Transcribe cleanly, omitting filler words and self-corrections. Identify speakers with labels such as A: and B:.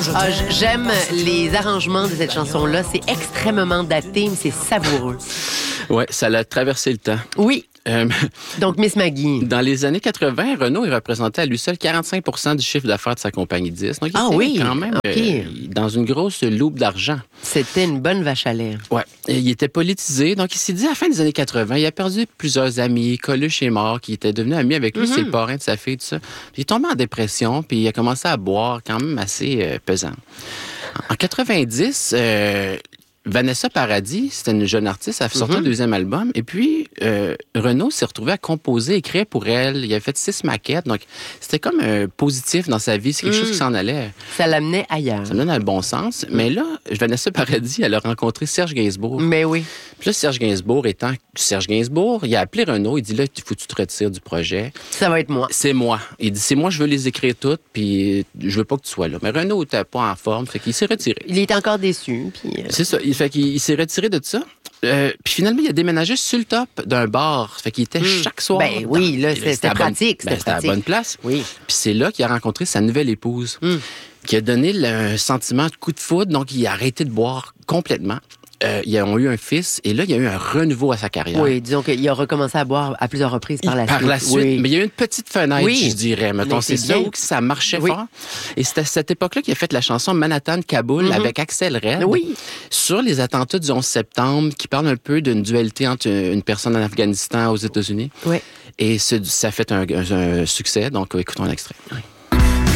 A: J'aime les arrangements de cette chanson-là. C'est extrêmement daté, mais c'est savoureux.
B: Oui, ça l'a traversé le temps.
A: Oui. Donc, Miss Maggie.
B: Dans les années 80, Renault il représentait à lui seul 45 % du chiffre d'affaires de sa compagnie de disques. Donc, il était quand même dans une grosse loupe d'argent.
A: C'était une bonne vache à lait.
B: Oui. Il était politisé. Donc, il s'est dit, à la fin des années 80, il a perdu plusieurs amis. Coluche est mort, qui était devenu ami avec lui. C'est le parrain de sa fille, tout ça. Puis, il est tombé en dépression, puis il a commencé à boire quand même assez pesant. En 90... Vanessa Paradis, c'était une jeune artiste, elle a sorti un deuxième album. Et puis, Renaud s'est retrouvé à composer, écrire pour elle. Il a fait 6 maquettes. Donc, c'était comme positif dans sa vie. C'est quelque chose qui s'en allait.
A: Ça l'amenait ailleurs.
B: Ça l'amenait dans le bon sens. Mais là, Vanessa Paradis, elle a rencontré Serge Gainsbourg.
A: Mais oui.
B: Puis là, Serge Gainsbourg étant Serge Gainsbourg, il a appelé Renaud. Il dit, là, il faut que tu te retires du projet.
A: Ça va être moi.
B: C'est moi. Il dit, c'est moi, je veux les écrire toutes, puis je veux pas que tu sois là. Mais Renaud n'était pas en forme, fait qu'il s'est retiré.
A: Il est encore déçu. Puis
B: C'est ça. Fait qu'il s'est retiré de ça. Puis finalement, il a déménagé sur le top d'un bar. Fait qu'il était chaque soir.
A: Ben oui, là, c'était pratique.
B: C'était à la bonne place.
A: Oui.
B: Puis c'est là qu'il a rencontré sa nouvelle épouse, qui a donné un sentiment de coup de foudre. Donc, il a arrêté de boire complètement. Ils ont eu un fils et là, il y a eu un renouveau à sa carrière.
A: Oui, disons qu'il a recommencé à boire à plusieurs reprises par la suite.
B: Par la suite,
A: oui.
B: Mais il y a eu une petite fenêtre, je dirais. Mettons, c'est ça
A: bien.
B: où ça marchait fort. Et c'est à cette époque-là qu'il a fait la chanson Manhattan-Kaboul avec Axel Red sur les attentats du 11 septembre qui parle un peu d'une dualité entre une personne en Afghanistan aux États-Unis.
A: Oui.
B: Et ça a fait un succès. Donc, écoutons un extrait. Oui.